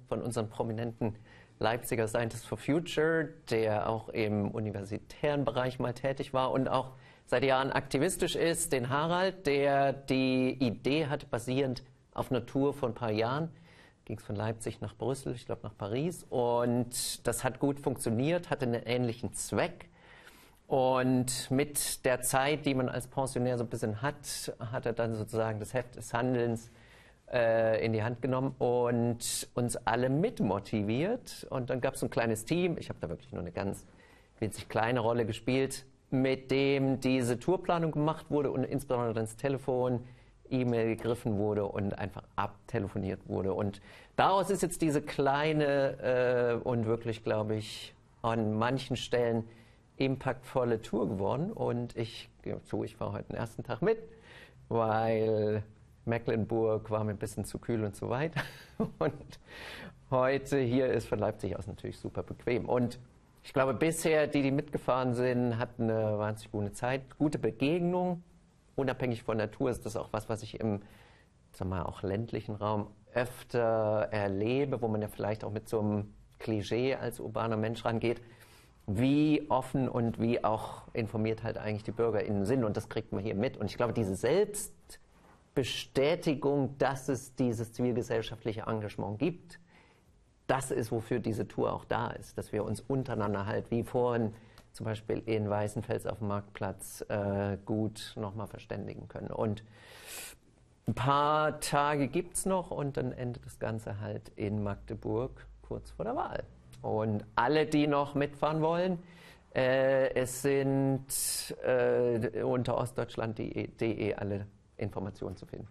von unseren prominenten Leipziger Scientists for Future, der auch im universitären Bereich mal tätig war und auch seit Jahren aktivistisch ist, den Harald, der die Idee hat, basierend auf einer Tour vor ein paar Jahren, ging es von Leipzig nach Brüssel, ich glaube nach Paris, und das hat gut funktioniert, hatte einen ähnlichen Zweck. Und mit der Zeit, die man als Pensionär so ein bisschen hat, hat er dann sozusagen das Heft des Handelns in die Hand genommen und uns alle mitmotiviert. Und dann gab es ein kleines Team, ich habe da wirklich nur eine ganz winzig kleine Rolle gespielt, mit dem diese Tourplanung gemacht wurde und insbesondere ins Telefon, E-Mail gegriffen wurde und einfach abtelefoniert wurde. Und daraus ist jetzt diese kleine und wirklich, glaube ich, an manchen Stellen impactvolle Tour geworden. Und ich war heute den ersten Tag mit, weil Mecklenburg war mir ein bisschen zu kühl und zu weit. Und heute hier ist von Leipzig aus natürlich super bequem. Und ich glaube, bisher, die mitgefahren sind, hatten eine wahnsinnig gute Zeit, gute Begegnung. Unabhängig von der Tour ist das auch was ich im, sagen wir mal, auch ländlichen Raum öfter erlebe, wo man ja vielleicht auch mit so einem Klischee als urbaner Mensch rangeht, wie offen und wie auch informiert halt eigentlich die BürgerInnen sind. Und das kriegt man hier mit. Und ich glaube, diese Selbstbestätigung, dass es dieses zivilgesellschaftliche Engagement gibt, das ist, wofür diese Tour auch da ist, dass wir uns untereinander halt, wie vorhin zum Beispiel in Weißenfels auf dem Marktplatz, gut nochmal verständigen können. Und ein paar Tage gibt es noch und dann endet das Ganze halt in Magdeburg kurz vor der Wahl. Und alle, die noch mitfahren wollen, es sind unter ostdeutschland.de alle Informationen zu finden.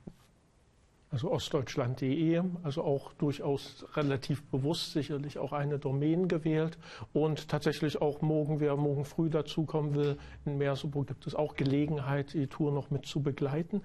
Also ostdeutschland.de, also auch durchaus relativ bewusst sicherlich auch eine Domain gewählt. Und tatsächlich auch wer morgen früh dazukommen will, in Merseburg gibt es auch Gelegenheit, die Tour noch mit zu begleiten.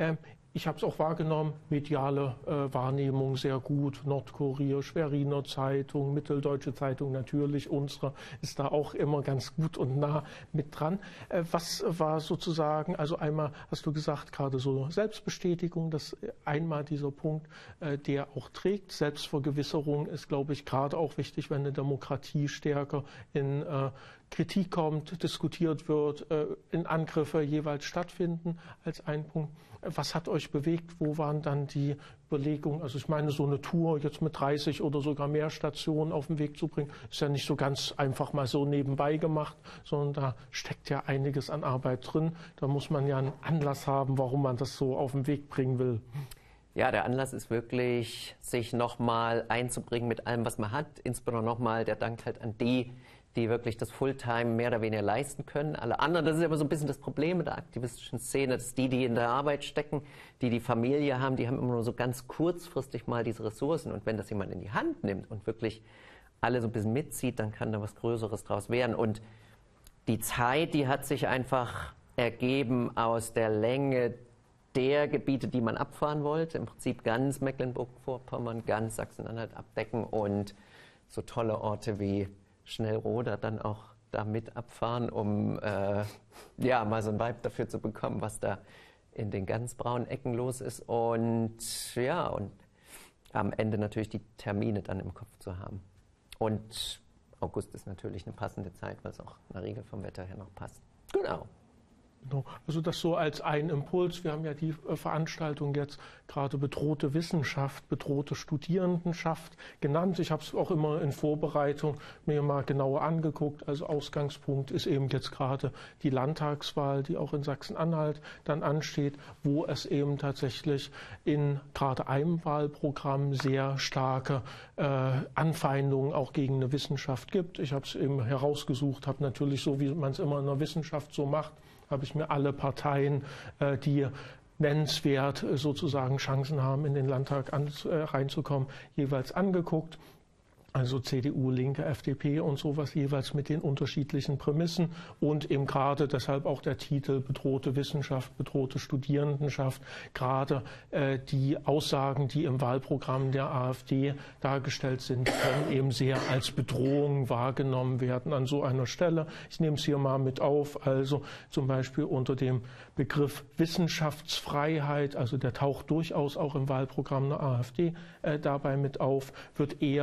Ich habe es auch wahrgenommen, mediale Wahrnehmung sehr gut, Nordkurier, Schweriner Zeitung, Mitteldeutsche Zeitung natürlich, unsere ist da auch immer ganz gut und nah mit dran. Was war sozusagen, also einmal hast du gesagt, gerade so Selbstbestätigung, dass einmal dieser Punkt, der auch trägt, Selbstvergewisserung ist, glaube ich, gerade auch wichtig, wenn eine Demokratie stärker in Kritik kommt, diskutiert wird, in Angriffe jeweils stattfinden als ein Punkt. Was hat euch bewegt? Wo waren dann die Überlegungen? Also ich meine, so eine Tour jetzt mit 30 oder sogar mehr Stationen auf den Weg zu bringen, ist ja nicht so ganz einfach mal so nebenbei gemacht, sondern da steckt ja einiges an Arbeit drin. Da muss man ja einen Anlass haben, warum man das so auf den Weg bringen will. Ja, der Anlass ist wirklich, sich nochmal einzubringen mit allem, was man hat. Insbesondere nochmal der Dank halt an die wirklich das Fulltime mehr oder weniger leisten können. Alle anderen, das ist aber so ein bisschen das Problem mit der aktivistischen Szene, dass die in der Arbeit stecken, die Familie haben, die haben immer nur so ganz kurzfristig mal diese Ressourcen. Und wenn das jemand in die Hand nimmt und wirklich alle so ein bisschen mitzieht, dann kann da was Größeres draus werden. Und die Zeit, die hat sich einfach ergeben aus der Länge der Gebiete, die man abfahren wollte. Im Prinzip ganz Mecklenburg-Vorpommern, ganz Sachsen-Anhalt abdecken und so tolle Orte wie Schnellroda dann auch da mit abfahren, um mal so ein Vibe dafür zu bekommen, was da in den ganz braunen Ecken los ist. Und und am Ende natürlich die Termine dann im Kopf zu haben. Und August ist natürlich eine passende Zeit, weil es auch in der Regel vom Wetter her noch passt. Genau. Also das so als ein Impuls. Wir haben ja die Veranstaltung jetzt gerade bedrohte Wissenschaft, bedrohte Studierendenschaft genannt. Ich habe es auch immer in Vorbereitung mir mal genauer angeguckt. Also Ausgangspunkt ist eben jetzt gerade die Landtagswahl, die auch in Sachsen-Anhalt dann ansteht, wo es eben tatsächlich in gerade einem Wahlprogramm sehr starke Anfeindungen auch gegen eine Wissenschaft gibt. Ich habe es eben herausgesucht, habe natürlich so, wie man es immer in der Wissenschaft so macht, habe ich mir alle Parteien, die nennenswert sozusagen Chancen haben, in den Landtag reinzukommen, jeweils angeguckt. Also CDU, Linke, FDP und sowas jeweils mit den unterschiedlichen Prämissen und eben gerade deshalb auch der Titel bedrohte Wissenschaft, bedrohte Studierendenschaft. Gerade die Aussagen, die im Wahlprogramm der AfD dargestellt sind, können eben sehr als Bedrohung wahrgenommen werden an so einer Stelle. Ich nehme es hier mal mit auf, also zum Beispiel unter dem Begriff Wissenschaftsfreiheit, also der taucht durchaus auch im Wahlprogramm der AfD dabei mit auf, wird eher